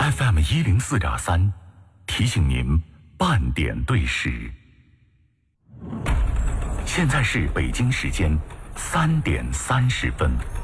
FM104.3，提醒您半点对时。现在是北京时间3点30分。